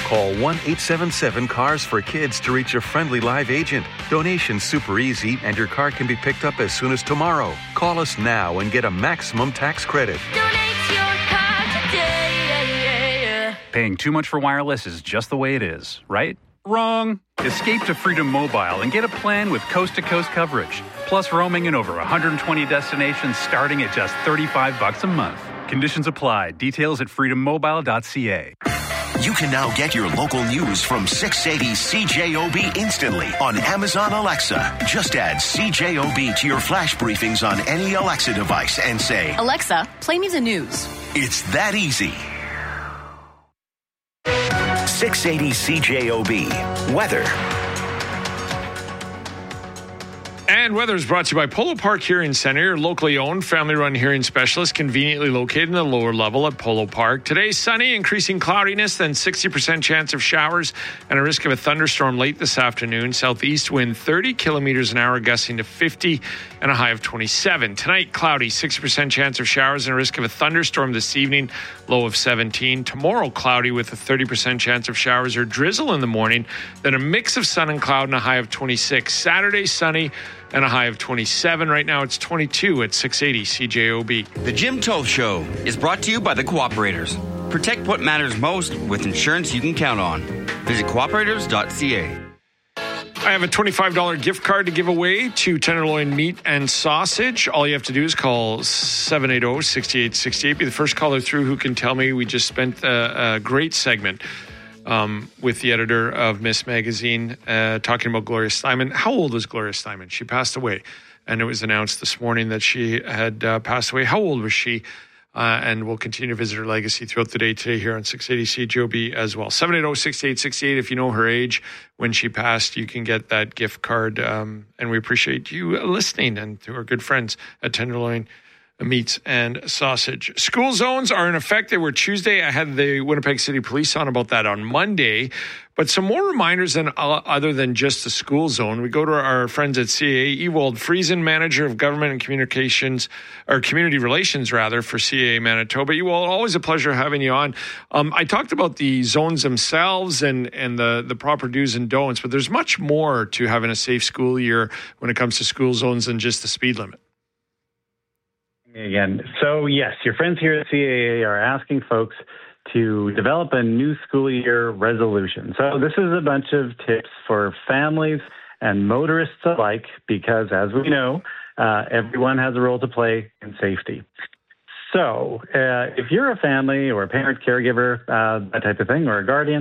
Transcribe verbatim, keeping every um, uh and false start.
Call one eight seven seven cars for kids to reach a friendly live agent. Donation's super easy and your car can be picked up as soon as tomorrow. Call us now and get a maximum tax credit. Donate your car today. Paying too much for wireless is just the way it is, right? Wrong. Escape to Freedom Mobile and get a plan with coast-to-coast coverage, plus roaming in over one hundred twenty destinations starting at just thirty-five bucks a month. Conditions apply. Details at freedom mobile dot c a. You can now get your local news from six eighty C J O B instantly on Amazon Alexa. Just add C J O B to your flash briefings on any Alexa device and say, Alexa, play me the news. It's that easy. six eighty C J O B. Weather. And weather is brought to you by Polo Park Hearing Center, your locally owned, family-run hearing specialist, conveniently located in the lower level at Polo Park. Today, sunny, increasing cloudiness, then sixty percent chance of showers and a risk of a thunderstorm late this afternoon. Southeast wind thirty kilometers an hour, gusting to fifty, and a high of twenty-seven. Tonight, cloudy, sixty percent chance of showers and a risk of a thunderstorm this evening, low of seventeen. Tomorrow, cloudy with a thirty percent chance of showers or drizzle in the morning, then a mix of sun and cloud and a high of twenty-six. Saturday, sunny, and a high of twenty-seven. Right now, it's twenty-two at six eighty C J O B. The Jim Toth Show is brought to you by the Cooperators. Protect what matters most with insurance you can count on. Visit cooperators dot c a. I have a twenty-five dollars gift card to give away to Tenderloin Meat and Sausage. All you have to do is call seven eight zero, six eight six eight. Be the first caller through who can tell me. We just spent a, a great segment Um, with the editor of Miss Magazine, uh, talking about Gloria Steinem. How old was Gloria Steinem? She passed away, and it was announced this morning that she had uh, passed away. How old was she? Uh, and we'll continue to visit her legacy throughout the day today here on six eighty C J O B as well. seven eight zero, six eight six eight. If you know her age when she passed, you can get that gift card. Um, and we appreciate you listening and to our good friends at Tenderloin Meats and Sausage. School zones are in effect. They were Tuesday. I had the Winnipeg City Police on about that on Monday. But some more reminders than uh, other than just the school zone. We go to our friends at C A A. Ewald Friesen, Manager of Government and Communications, or Community Relations, rather, for C A A Manitoba. Ewald, always a pleasure having you on. Um, I talked about the zones themselves and, and the, the proper do's and don'ts, but there's much more to having a safe school year when it comes to school zones than just the speed limit. Again, so yes, your friends here at C A A are asking folks to develop a new school year resolution. So this is a bunch of tips for families and motorists alike, because as we know, uh, everyone has a role to play in safety. So uh, if you're a family or a parent, caregiver, uh, that type of thing, or a guardian,